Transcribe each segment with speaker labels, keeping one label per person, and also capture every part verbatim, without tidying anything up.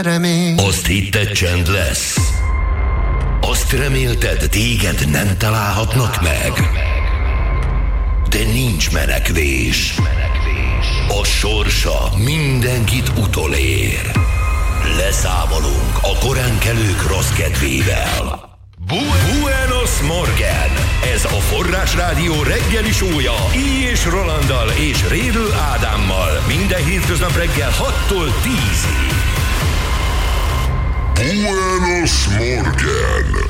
Speaker 1: remény.
Speaker 2: Azt hitted, csend lesz? Azt remélted, téged nem találhatnak meg? De nincs menekvés. A sorsa mindenkit utolér. Leszámolunk a koránkelők rossz kedvével. Buenos Morgen! Ez a Forrás Rádió reggeli sója Í és Rolanddal és Rédl Ádámmal minden hétköznap reggel hattól tízig.
Speaker 3: Buenos Morgen!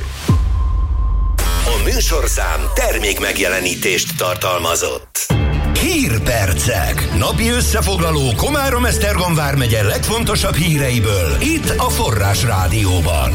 Speaker 2: A műsorszám termék megjelenítést tartalmazott. Hírpercek. Napi összefoglaló Komárom-Esztergom vármegye legfontosabb híreiből itt a Forrás Rádióban.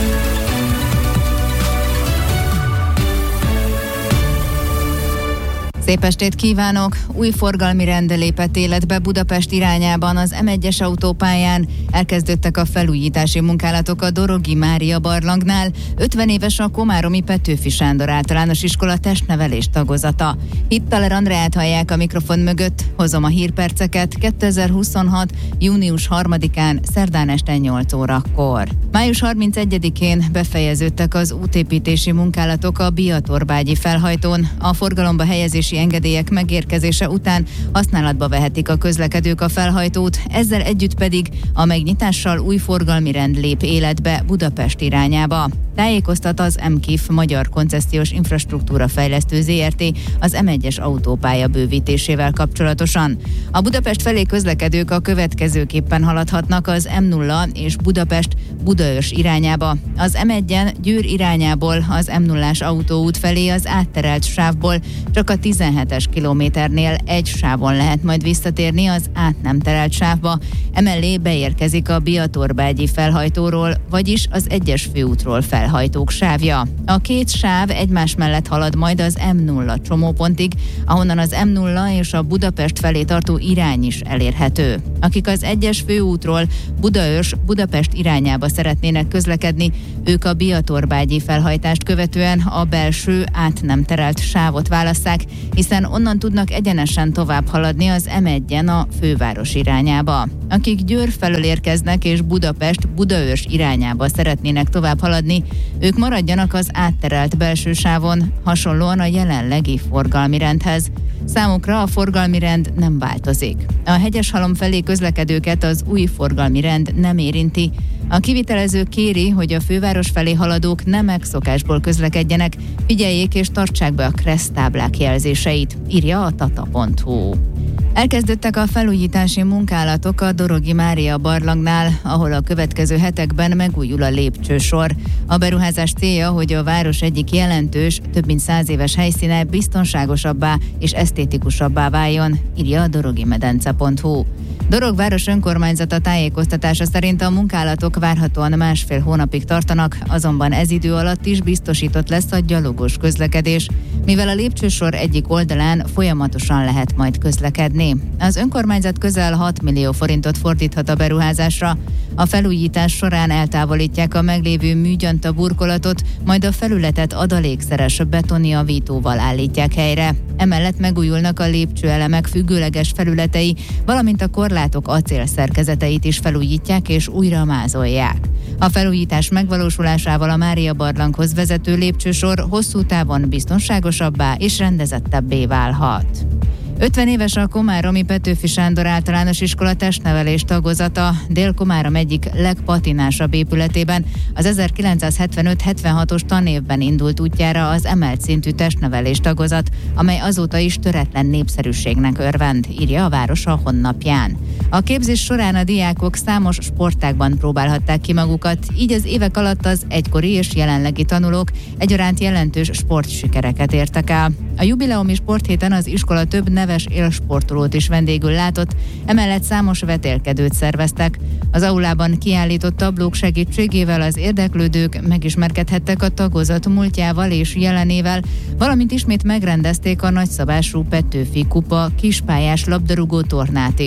Speaker 4: Szép estét kívánok! Új forgalmi rend lépett életbe Budapest irányában az em egyes autópályán. Elkezdődtek a felújítási munkálatok a Dorogi Mária barlangnál. ötven éves a komáromi Petőfi Sándor általános iskola testnevelés tagozata. Hittaler Andreát hallják a mikrofon mögött. Hozom a hírperceket kétezer-huszonhat. június harmadikán szerdán este nyolc órakor. május harmincegyedikén befejeződtek az útépítési munkálatok a Biatorbágyi felhajtón. A forgalomba helyezési engedélyek megérkezése után használatba vehetik a közlekedők a felhajtót, ezzel együtt pedig a megnyitással új forgalmi rend lép életbe Budapest irányába. Tájékoztat az em ká i ef Magyar Koncesziós Infrastruktúra Fejlesztő zé er té az em egyes autópálya bővítésével kapcsolatosan. A Budapest felé közlekedők a következőképpen haladhatnak az em nulla és Budapest-Budaörs irányába. Az em egyen Győr irányából az em nullás autóút felé az átterelt sávból csak a tizenhetes kilométernél egy sávon lehet majd visszatérni az át nem terelt sávba. Emellé beérkezik a Biatorbágyi felhajtóról, vagyis az egyes főútról felhajtók sávja. A két sáv egymás mellett halad majd az em nulla csomópontig, ahonnan az em nulla és a Budapest felé tartó irány is elérhető. Akik az egyes főútról Budaörs Budapest irányába szeretnének közlekedni, ők a Biatorbágyi felhajtást követően a belső át nem terelt sávot válasszák, hiszen onnan tudnak egyenesen tovább haladni az em egyen a főváros irányába. Akik Győr felől érkeznek és Budapest Budaörs irányába szeretnének tovább haladni, ők maradjanak az átterelt belső sávon, hasonlóan a jelenlegi forgalmi rendhez. Számukra a forgalmi rend nem változik. A Hegyeshalom felé közlekedőket az új forgalmi rend nem érinti. A kivitelező kéri, hogy a főváros felé haladók nem megszokásból közlekedjenek, figyeljék és tartsák be a kressztáblák jelzéseit, írja a tata pont hu. Elkezdődtek a felújítási munkálatok a Dorogi Mária barlangnál, ahol a következő hetekben megújul a lépcsősor. A beruházás célja, hogy a város egyik jelentős, több mint száz éves helyszíne biztonságosabbá és esztétikusabbá váljon, írja a dorogimedence pont hu. Dorog város önkormányzata tájékoztatása szerint a munkálatok várhatóan másfél hónapig tartanak, azonban ez idő alatt is biztosított lesz a gyalogos közlekedés, mivel a lépcsősor egyik oldalán folyamatosan lehet majd közlekedni. Az önkormányzat közel hat millió forintot fordíthat a beruházásra. A felújítás során eltávolítják a meglévő műgyanta burkolatot, majd a felületet adalékszeres betonjavítóval állítják helyre. Emellett megújulnak a lépcsőelemek függőleges felületei, valamint a korlátok acélszerkezeteit is felújítják és újra mázolják. A felújítás megvalósulásával a Mária barlanghoz vezető lépcsősor hosszú távon biztonságosabbá és rendezettebbé válhat. ötven éves a komáromi Petőfi Sándor általános iskola testnevelés tagozata. Dél-Komárom egyik legpatinásabb épületében az ezerkilencszázhetvenöt hetvenhatos tanévben indult útjára az emelt szintű testnevelés tagozat, amely azóta is töretlen népszerűségnek örvend, írja a város a honlapján. A képzés során a diákok számos sportágban próbálhatták ki magukat, így az évek alatt az egykori és jelenlegi tanulók egyaránt jelentős sportsikereket értek el. A jubileumi sporthéten az iskola több neves élsportolót is vendégül látott, emellett számos vetélkedőt szerveztek. Az aulában kiállított tablók segítségével az érdeklődők megismerkedhettek a tagozat múltjával és jelenével, valamint ismét megrendezték a nagyszabású Petőfi kupa kispályás labdarúgó tornát is.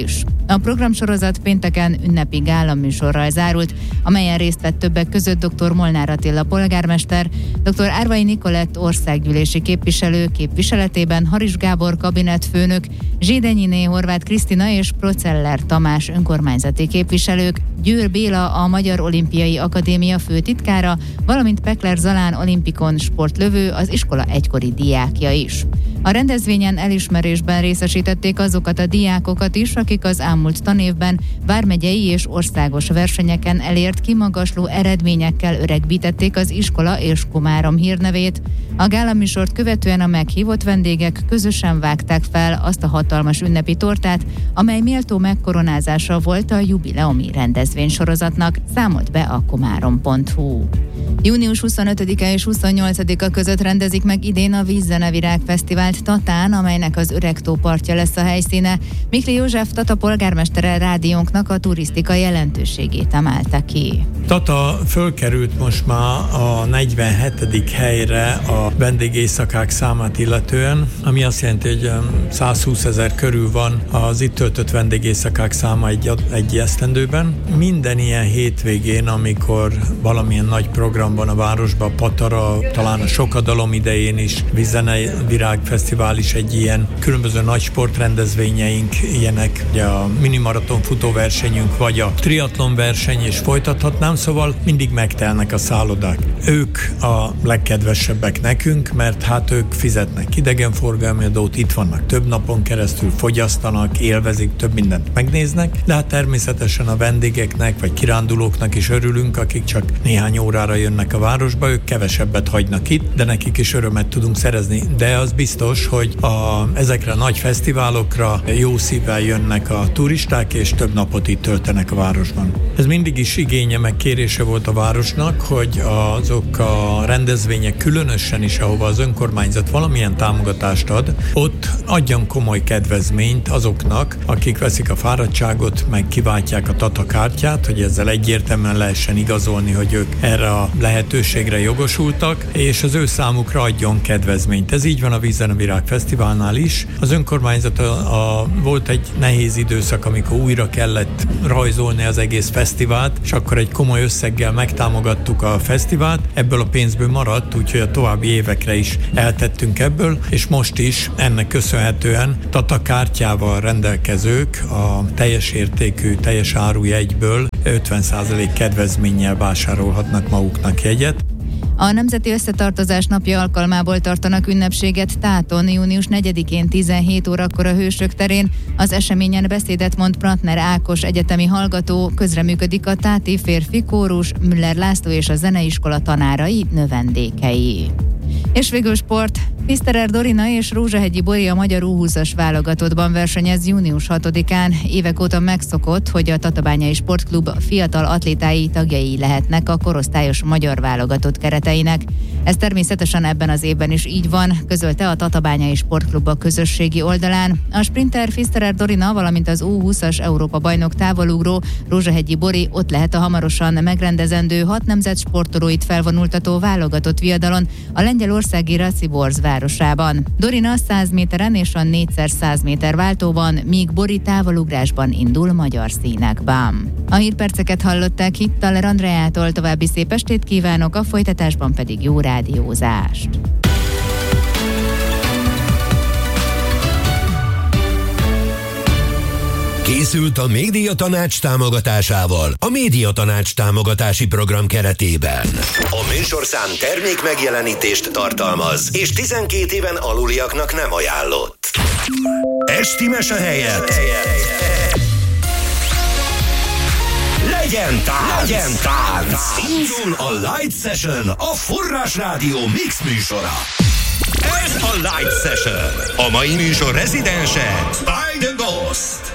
Speaker 4: A programsorozat pénteken ünnepi gálaműsorral zárult, amelyen részt vett többek között dr. Molnár Attila polgármester, dr. Árvai Nikolett országgyűlési képviselő képviseletében Haris Gábor kabinetfőnök, Zsédenyiné Horváth Krisztina és Proceller Tamás önkormányzati képviselők, Győr Béla a Magyar Olimpiai Akadémia főtitkára, valamint Pekler Zalán olimpikon sportlövő, az iskola egykori diákja is. A rendezvényen elismerésben részesítették azokat a diákokat is, akik az elmúlt tanévben vármegyei és országos versenyeken elért kimagasló eredményekkel öregbítették az iskola és Komárom hírnevét. A gálaműsort követően a meghívott vendégek közösen vágták fel azt a hatalmas ünnepi tortát, amely méltó megkoronázása volt a jubileumi rendezvénysorozatnak, számolt be a komárom pont hu. június huszonötödike és huszonnyolcadika között rendezik meg idén a Vízzenevirág Fesztivált Tatán, amelynek az Öregtó partja lesz a helyszíne. Mikli József Tata polgármestere rádiónknak a turisztika jelentőségét emelte ki.
Speaker 1: Tata fölkerült most már a negyvenhetedik helyre a vendégéjszakák számát illetően, ami azt jelenti, hogy százhúszezer körül van az itt töltött vendégéjszakák száma egy, egy esztendőben. Minden ilyen hétvégén, amikor valamilyen nagy programban a városban, Patara, talán a Sokadalom idején is, Vízzenevirág Fesztivál is egy ilyen, különböző nagy sportrendezvényeink ilyenek, ugye a minimaraton futóversenyünk, vagy a triatlon verseny, és folytathatnám, szóval mindig megtelnek a szállodák. Ők a legkedvesebbek nekünk, mert hát ők fizetnek idegenforgalmi adót, itt vannak több napon keresztül, fogyasztanak, élvezik, több mindent megnéznek, de hát természetesen a vendégeknek, vagy kirándulóknak is örülünk, akik csak néhány órára jönnek a városba, ők kevesebbet hagynak itt, de nekik is örömet tudunk szerezni. De az biztos, hogy a, ezekre a nagy fesztiválokra jó szívvel jönnek a turisták, és több napot itt töltenek a városban. Ez mindig is igénye, meg kérése volt a városnak, hogy azok a rendezvények, különösen is, ahova az önkormányzat valamilyen támogatást ad, ott adjan komoly kedvezményt azoknak, akik veszik a fáradtságot, meg kiváltják a Tata kártyát, hogy ezzel egyértelműen lehessen igazolni, hogy ők erre a lehetőségre jogosultak, és az ő számukra adjon kedvezményt. Ez így van a Vízzenevirág Fesztiválnál is. Az önkormányzat a, a, volt egy nehéz időszak, amikor újra kellett rajzolni az egész fesztivált, és akkor egy komoly összeggel megtámogattuk a fesztivált. Ebből a pénzből maradt, úgyhogy a további évekre is eltettünk ebből, és most is ennek köszönhetően Tata kártyával rendelkezők a teljes értékű, teljes árujegyből ötven százalék kedvezménnyel vásárolhatnak maguknak jegyet.
Speaker 4: A Nemzeti Összetartozás napja alkalmából tartanak ünnepséget Táton június negyedikén tizenhét órakor a Hősök terén. Az eseményen beszédet mond Prantner Ákos egyetemi hallgató, közreműködik a táti férfi kórus, Müller László és a zeneiskola tanárai, növendékei. És végül sport. Piszterer Dorina és Rózsahegyi Bori a magyar U húszas válogatottban versenyez június hatodikán. Évek óta megszokott, hogy a Tatabányai Sportklub fiatal atlétái tagjai lehetnek a korosztályos magyar válogatott kereteinek. Ez természetesen ebben az évben is így van, közölte a Tatabányai Sportklub a közösségi oldalán. A sprinter Piszterer Dorina, valamint az U húszas Európa-bajnok távolugró Rózsahegyi Bori ott lehet a hamarosan megrendezendő hat nemzet sportolóit felvonultató válogatott viadalon a lengyelországi Raciborz városában. Dorina száz méteren és a négyszer száz méter váltóban, míg Bori távolugrásban indul magyar színekben. A hírperceket hallották Hittaler Andreától, további szép estét kívánok, a folytatásban pedig jó rádiózást.
Speaker 2: Készült a Médiatanács támogatásával a Médiatanács támogatási program keretében. A műsorszám termék megjelenítést tartalmaz, és tizenkét éven aluliaknak nem ajánlott. Esti mese helyett legyen tánc! Legyen tánc! Indul a Light Session, a Forrás Rádió mix műsora. Ez a Light Session. A mai műsor rezidense By the Ghost.